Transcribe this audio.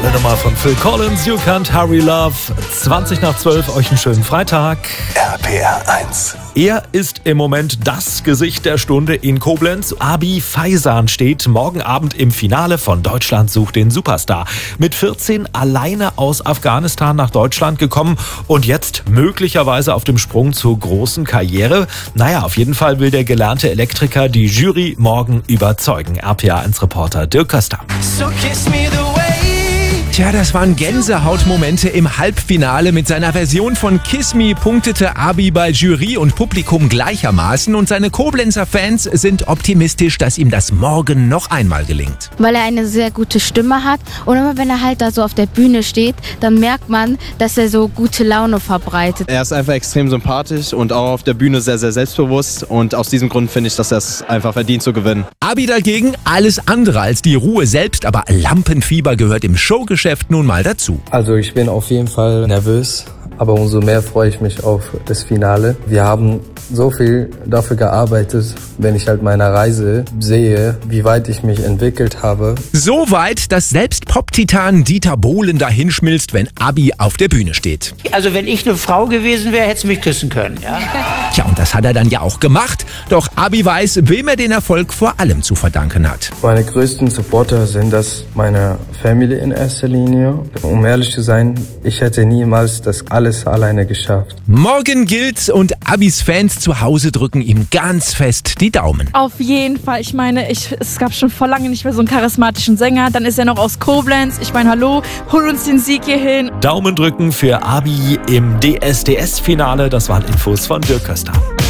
Tolle Nummer von Phil Collins, You Can't Hurry Love. 20 nach 12, euch einen schönen Freitag. RPR 1. Er ist im Moment das Gesicht der Stunde in Koblenz. Abi Faizan steht morgen Abend im Finale von Deutschland sucht den Superstar. Mit 14 alleine aus Afghanistan nach Deutschland gekommen und jetzt möglicherweise auf dem Sprung zur großen Karriere. Naja, auf jeden Fall will der gelernte Elektriker die Jury morgen überzeugen. RPR 1 Reporter Dirk Köster. So kiss me the way. Tja, das waren Gänsehautmomente im Halbfinale. Mit seiner Version von Kiss Me punktete Abi bei Jury und Publikum gleichermaßen und seine Koblenzer Fans sind optimistisch, dass ihm das morgen noch einmal gelingt. Weil er eine sehr gute Stimme hat und immer wenn er halt da so auf der Bühne steht, dann merkt man, dass er so gute Laune verbreitet. Er ist einfach extrem sympathisch und auch auf der Bühne sehr, sehr selbstbewusst und aus diesem Grund finde ich, dass er es einfach verdient zu gewinnen. Abi dagegen alles andere als die Ruhe selbst, aber Lampenfieber gehört im Showgeschäft nun mal dazu. Also ich bin auf jeden Fall nervös, aber umso mehr freue ich mich auf das Finale. Wir haben so viel dafür gearbeitet, wenn ich halt meine Reise sehe, wie weit ich mich entwickelt habe. So weit, dass selbst Pop-Titan Dieter Bohlen dahinschmilzt, wenn Abi auf der Bühne steht. Also wenn ich eine Frau gewesen wäre, hätte sie mich küssen können. Ja? Tja, und das hat er dann ja auch gemacht. Doch Abi weiß, wem er den Erfolg vor allem zu verdanken hat. Meine größten Supporter sind das meine Family in erster Linie. Um ehrlich zu sein, ich hätte niemals das alles alleine geschafft. Morgen gilt's und Abis Fans zu Hause drücken ihm ganz fest die Daumen. Auf jeden Fall. Ich meine, es gab schon vor lange nicht mehr so einen charismatischen Sänger. Dann ist er noch aus Koblenz. Ich meine, hallo, hol uns den Sieg hier hin. Daumen drücken für Abi im DSDS-Finale. Das waren Infos von Dirk Köster.